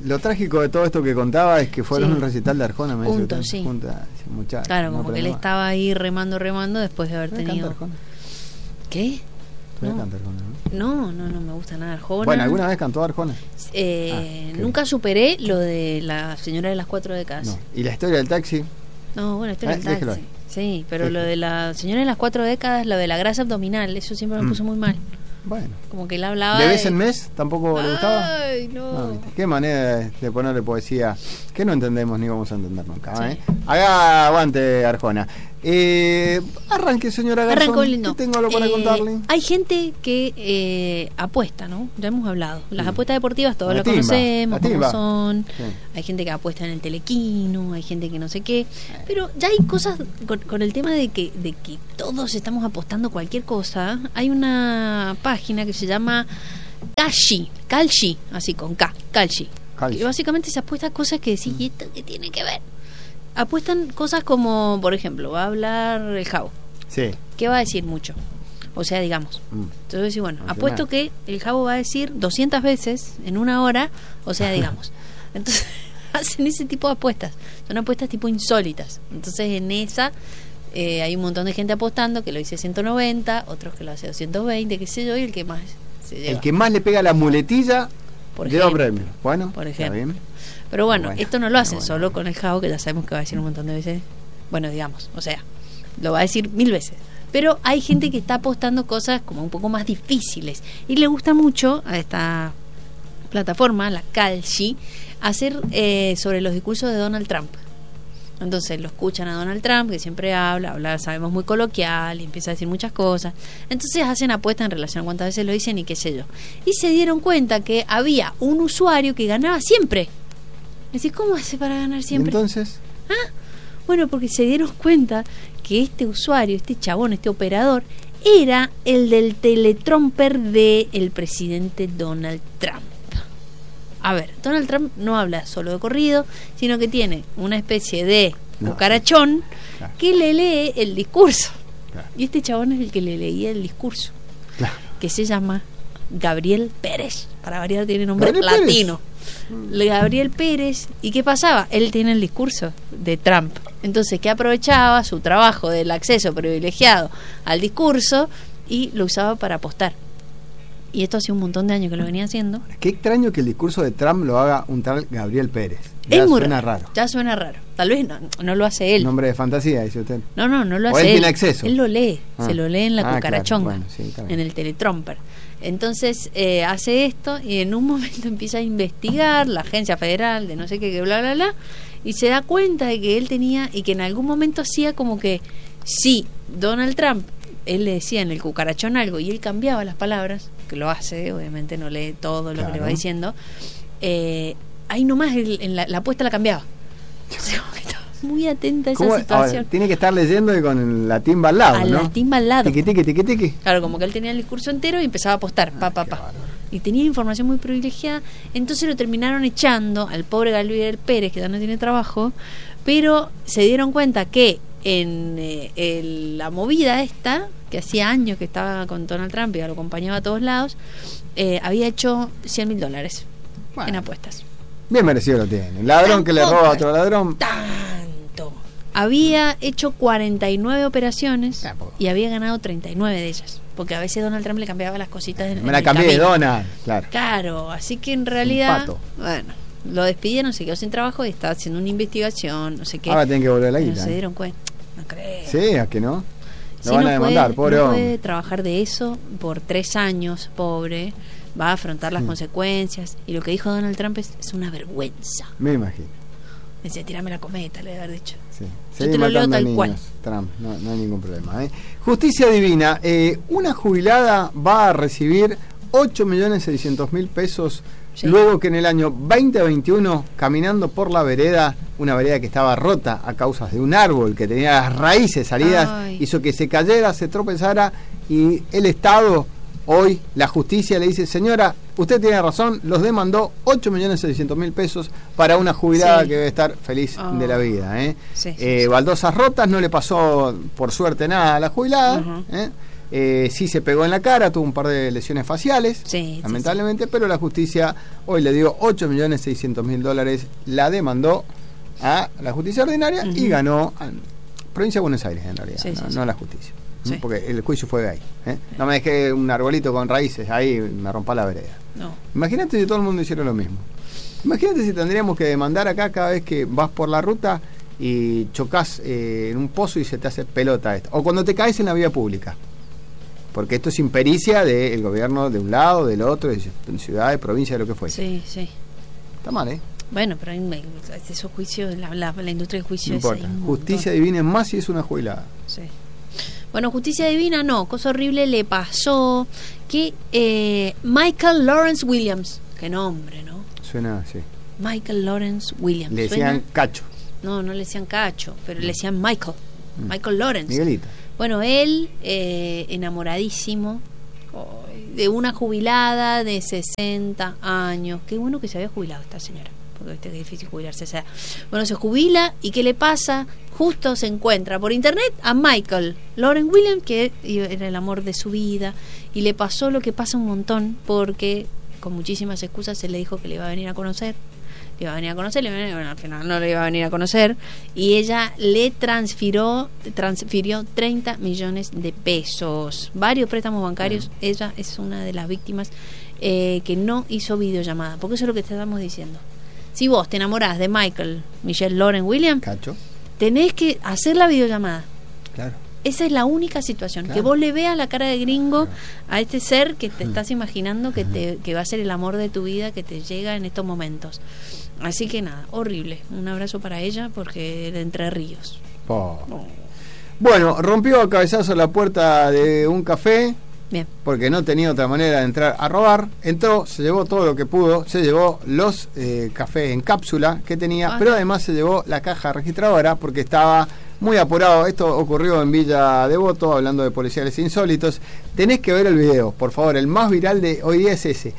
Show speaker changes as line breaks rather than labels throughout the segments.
Lo trágico de todo esto que contaba es que fueron un recital de Arjona.
Punto, sí. Claro, como que él estaba ahí remando después de haber tenido... ¿Qué?
No canta Arjona,
¿no? No me gusta nada Arjona.
Bueno, ¿alguna vez cantó Arjona?
Nunca superé lo de la señora de las 4 décadas.
No. ¿Y la historia del taxi?
No, bueno, la historia del taxi. Sí, pero lo de la señora de las 4 décadas, lo de la grasa abdominal, eso siempre me puso muy mal.
Bueno.
Como que él hablaba
¿De vez en mes? ¿Tampoco le gustaba?
Ay, no.
Qué manera de ponerle poesía que no entendemos ni vamos a entender nunca. Sí. Haga aguante, Arjona. Arranque, señora Garzón.
Arrancó lindo.
¿Qué tengo algo para contarle?
Hay gente que apuesta, ¿no? Ya hemos hablado. Las apuestas deportivas todos lo conocemos, cómo son. Sí. Hay gente que apuesta en el telequino, hay gente que no sé qué. Pero ya hay cosas con el tema de que todos estamos apostando cualquier cosa. Hay una página que se llama Kalshi, así con K, Kalshi. Que básicamente se apuesta a cosas que decís, ¿y esto qué tiene que ver? Apuestan cosas como, por ejemplo, va a hablar el Jabo.
Sí.
¿Qué va a decir mucho? O sea, digamos. Entonces decís, bueno, apuesto que el Jabo va a decir 200 veces en una hora, o sea, digamos. Entonces hacen ese tipo de apuestas. Son apuestas tipo insólitas. Entonces en esa hay un montón de gente apostando que lo dice 190, otros que lo hace 220, qué sé yo, y el que más se lleva.
El que más le pega la muletilla lleva premio. Bueno,
por ejemplo. Pero bueno, esto no lo hacen solo con el Jabo, que ya sabemos que va a decir un montón de veces. Bueno, digamos, o sea, lo va a decir 1000 veces. Pero hay gente que está apostando cosas como un poco más difíciles. Y le gusta mucho a esta plataforma, la Kalshi, hacer sobre los discursos de Donald Trump. Entonces lo escuchan a Donald Trump, que siempre habla, sabemos, muy coloquial, y empieza a decir muchas cosas. Entonces hacen apuestas en relación a cuántas veces lo dicen y qué sé yo. Y se dieron cuenta que había un usuario que ganaba siempre. Decís, ¿cómo hace para ganar siempre?
Entonces,
bueno, porque se dieron cuenta que este usuario, este chabón, este operador, era el del teletromper del presidente Donald Trump. A ver, Donald Trump no habla solo de corrido, sino que tiene una especie de cucarachón que le lee el discurso. Y este chabón es el que le leía el discurso, que se llama Gabriel Pérez. Para variar, tiene nombre latino. Gabriel Pérez. ¿Y qué pasaba? Él tiene el discurso de Trump. Entonces, que aprovechaba su trabajo del acceso privilegiado al discurso y lo usaba para apostar. Y esto hace un montón de años que lo venía haciendo.
Qué extraño que el discurso de Trump lo haga un tal Gabriel Pérez.
Ya suena raro. Ya suena raro. Tal vez no lo hace él.
Nombre de fantasía, dice usted.
No lo hace
él.
Él
tiene acceso.
Él lo lee. Se lo lee en la cucarachonga.
Claro. Bueno, sí,
en el teletromper. Entonces hace esto y en un momento empieza a investigar la agencia federal de no sé qué, bla, bla, bla. Y se da cuenta de que él tenía, y que en algún momento hacía como que sí, Donald Trump, él le decía en el cucarachón algo y él cambiaba las palabras, que lo hace, obviamente no lee todo lo que le va diciendo, ahí nomás en la apuesta la cambiaba. O sea, muy atenta a esa situación.
Ahora, tiene que estar leyendo y con la timba al lado, ¿no?
La timba al lado.
Tiqui.
Claro, como que él tenía el discurso entero y empezaba a apostar, y tenía información muy privilegiada. Entonces lo terminaron echando al pobre Gabriel Pérez, que ya no tiene trabajo, pero se dieron cuenta que en la movida esta, que hacía años que estaba con Donald Trump y lo acompañaba a todos lados, había hecho $100,000 en apuestas.
Bien merecido lo tiene. Ladrón que le roba a otro ladrón.
Tanto. Había hecho 49 operaciones y había ganado 39 de ellas. Porque a veces Donald Trump le cambiaba las cositas.
Me la cambié de Donald, claro.
Claro, así que en realidad, bueno, lo despidieron, se quedó sin trabajo y estaba haciendo una investigación, no sé qué.
Ahora tienen que volver a la isla.
No se dieron cuenta, no creo.
Sí, ¿a que no? Lo van a demandar, pobre
hombre.
No
puede trabajar de eso por 3 años, pobre. Va a afrontar las consecuencias. Y lo que dijo Donald Trump es una vergüenza.
Me imagino.
Decía, tirame la cometa, le haber dicho.
Sí.
Yo te lo leo tal cual.
Trump, no hay ningún problema. Justicia divina. Una jubilada va a recibir 8.600.000 pesos luego que en el año 2021, caminando por la vereda, una vereda que estaba rota a causa de un árbol que tenía las raíces salidas, hizo que se cayera, se tropezara, y el Estado, hoy la justicia le dice, señora, usted tiene razón, los demandó 8.600.000 pesos para una jubilada que debe estar feliz de la vida. Baldosas rotas, no le pasó por suerte nada a la jubilada, Sí se pegó en la cara, tuvo un par de lesiones faciales,
Sí,
lamentablemente, pero la justicia hoy le dio $8.600.000, la demandó a la justicia ordinaria y ganó a Provincia de Buenos Aires, en realidad, no a la justicia.
Sí.
Porque el juicio fue ahí. No me dejé un arbolito con raíces, ahí me rompa la vereda.
No.
Imagínate si todo el mundo hiciera lo mismo. Imagínate si tendríamos que demandar acá cada vez que vas por la ruta y chocas en un pozo y se te hace pelota esto. O cuando te caes en la vía pública. Porque esto es impericia del gobierno de un lado, del otro, de ciudad, de provincia, de lo que fuese.
Sí, sí.
Está mal,
Bueno, pero esos juicios, la industria del juicio
no importa. Justicia divina es más si es una jubilada.
Sí. Bueno, justicia divina no, cosa horrible le pasó que Michael Lawrence Williams, qué nombre, ¿no?
Suena así.
Michael Lawrence Williams.
Le decían Cacho.
No, no le decían Cacho, pero le decían Michael. Michael Lawrence.
Miguelito.
Bueno, él, enamoradísimo de una jubilada de 60 años. Qué bueno que se había jubilado esta señora, porque viste que es difícil jubilarse. O sea, bueno, se jubila y ¿qué le pasa? Justo se encuentra por internet a Michael Lawrence Williams, que era el amor de su vida, y le pasó lo que pasa un montón, porque con muchísimas excusas se le dijo que le iba a venir a conocer. Bueno, al final no le iba a venir a conocer, y ella le transfirió 30 millones de pesos, varios préstamos bancarios. Ella es una de las víctimas que no hizo videollamada, porque eso es lo que te estamos diciendo. Si vos te enamorás de Michael Lawrence Williams,
Cacho,
tenés que hacer la videollamada.
Claro.
Esa es la única situación,
claro,
que vos le veas la cara de gringo,
claro,
a este ser que te estás imaginando que va a ser el amor de tu vida, que te llega en estos momentos. Así que nada, horrible. Un abrazo para ella, porque de Entre Ríos.
Bueno, rompió a cabezazo la puerta de un café.
Bien.
Porque no tenía otra manera de entrar a robar. Entró, se llevó todo lo que pudo, se llevó los cafés en cápsula que tenía, pero además se llevó la caja registradora porque estaba muy apurado. Esto ocurrió en Villa Devoto, hablando de policiales insólitos. Tenés que ver el video, por favor. El más viral de hoy día es ese.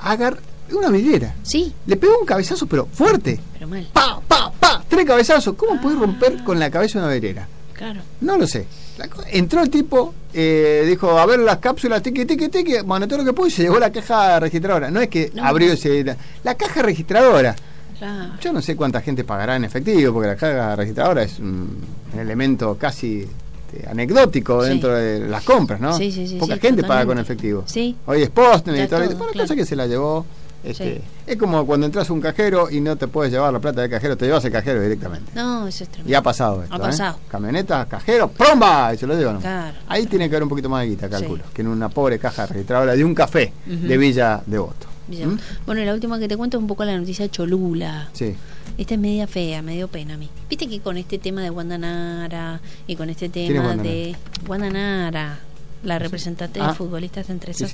Una vidriera.
Sí.
Le pegó un cabezazo, pero fuerte.
Pero mal.
¡Pa, pa, pa! 3 cabezazos. ¿Cómo podés romper con la cabeza una vidriera?
Claro.
No lo sé. Entró el tipo, dijo, a ver las cápsulas, tiqui, bueno, todo lo que pudo y se llevó la caja registradora. No es que abrió la caja registradora.
Claro.
Yo no sé cuánta gente pagará en efectivo, porque la caja registradora es un elemento casi anecdótico dentro de las compras, ¿no?
Sí,
Poca gente paga con efectivo.
Sí.
Hoy es Postman y todo.
Bueno,
cosa que se la llevó. Es como cuando entras a un cajero y no te puedes llevar la plata del cajero, te llevas el cajero directamente.
No, eso es tremendo.
Y ha pasado esto.
Ha pasado.
Camioneta, cajero, ¡promba! Y se lo llevan.
Claro.
Ahí tiene que haber un poquito más de guita, calculo, que en una pobre caja registradora de un café de Villa Devoto.
Bueno, la última que te cuento es un poco la noticia de Cholula.
Sí.
Esta es media fea, me dio pena a mí. Viste que con este tema de Wanda Nara y con este tema de Wanda Nara, la representante de futbolistas entre esas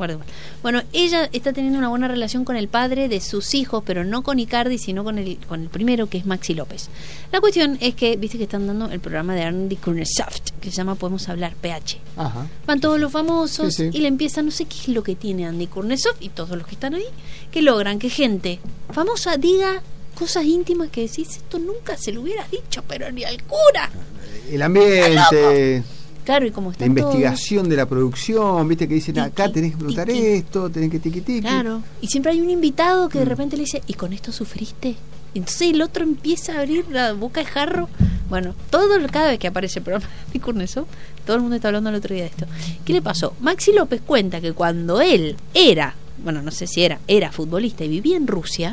bueno, ella está teniendo una buena relación con el padre de sus hijos, pero no con Icardi, sino con el primero, que es Maxi López. La cuestión es que viste que están dando el programa de Andy Kurnesoft, que se llama Podemos Hablar, PH.
Ajá.
Van todos los famosos y le empiezan, no sé qué es lo que tiene Andy Kurnesoft y todos los que están ahí, que logran que gente famosa diga cosas íntimas que decís, esto nunca se lo hubieras dicho, pero ni al cura.
El ambiente.
Claro, y como está
la investigación de la producción, viste que dicen acá tenés que preguntar esto, tenés que tiqui.
Claro, y siempre hay un invitado que de repente le dice, ¿y con esto sufriste? Entonces el otro empieza a abrir la boca de jarro. Bueno, cada vez que aparece el programa de Kurnesoft, todo el mundo está hablando el otro día de esto. ¿Qué le pasó? Maxi López cuenta que cuando él era futbolista y vivía en Rusia,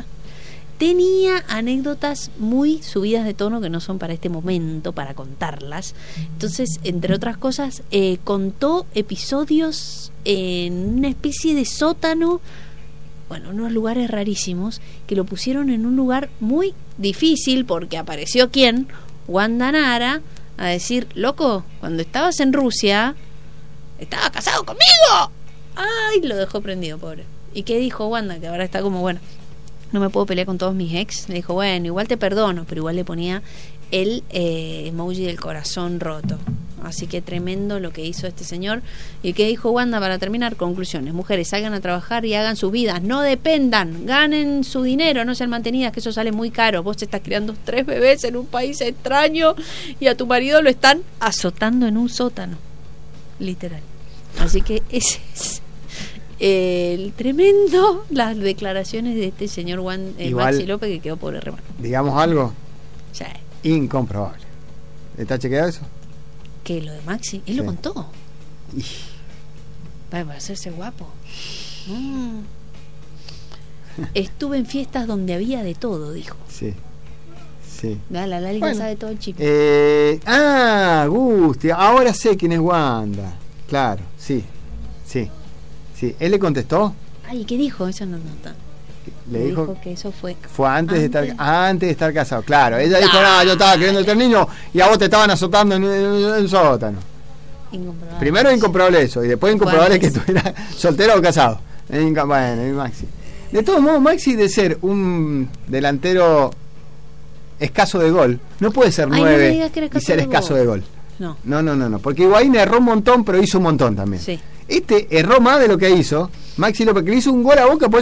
tenía anécdotas muy subidas de tono que no son para este momento, para contarlas. Entonces, entre otras cosas, contó episodios en una especie de sótano, bueno, unos lugares rarísimos, que lo pusieron en un lugar muy difícil porque apareció ¿quién? Wanda Nara, a decir, loco, cuando estabas en Rusia, estaba casado conmigo. Ay, lo dejó prendido, pobre. ¿Y qué dijo Wanda? Que ahora está como, bueno, no me puedo pelear con todos mis ex. Le dijo, bueno, igual te perdono, pero igual le ponía el emoji del corazón roto. Así que tremendo lo que hizo este señor. ¿Y qué dijo Wanda para terminar? Conclusiones: mujeres, salgan a trabajar y hagan sus vidas, no dependan, ganen su dinero, no sean mantenidas, que eso sale muy caro. Vos te estás criando 3 bebés en un país extraño y a tu marido lo están azotando en un sótano, literal. Así que ese es el tremendo, las declaraciones de este señor Maxi López, que quedó pobre hermano.
Digamos algo
Sí.
incomprobable. ¿Está chequeado eso?
¿Qué? ¿Lo de Maxi? Él lo contó. Para hacerse guapo. Estuve en fiestas donde había de todo, dijo.
Sí.
La Lali no sabe todo el chip.
Gusti, ahora sé quién es Wanda. Claro, sí. ¿Él le contestó?
Ay, ¿qué dijo? Eso no está.
Le dijo
que eso fue
antes de estar casado. Claro, ella dijo, no, yo estaba queriendo tener niños y a vos te estaban azotando en el sótano.
Incomprobable.
Primero incomprobable eso, y después incomprobable que estuviera soltero o casado. Bueno, y Maxi. De todos modos, Maxi, de ser un delantero escaso de gol, no puede ser 9 y ser escaso de gol. No, porque Higuaín erró un montón, pero hizo un montón también.
Sí.
Este erró más de lo que hizo Maxi López, que le hizo un gol a Boca, por